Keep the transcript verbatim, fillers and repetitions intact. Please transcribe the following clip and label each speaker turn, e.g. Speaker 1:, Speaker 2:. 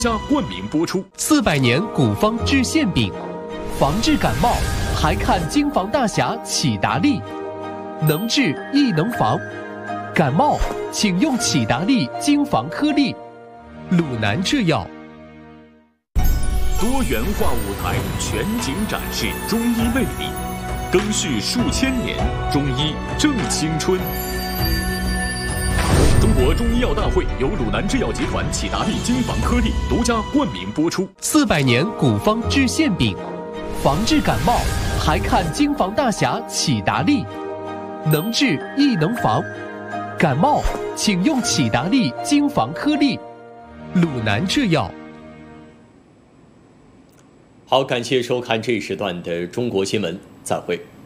Speaker 1: 加冠名播出。
Speaker 2: 四百年古方治馅饼，防治感冒还看京房大侠启达利，能治亦能防。感冒请用启达利京房颗粒，鲁南制药。
Speaker 1: 多元化舞台全景展示中医魅力，更续数千年，中医正青春。中国中医药大会由鲁南制药集团启达利京房颗粒独家冠名播出。
Speaker 2: 四百年古方治馅饼，防治感冒还看京房大侠启达利，能治亦能防。感冒请用启达利京房颗粒，鲁南制药。
Speaker 3: 好，感谢收看这一时段的中国新闻，再会。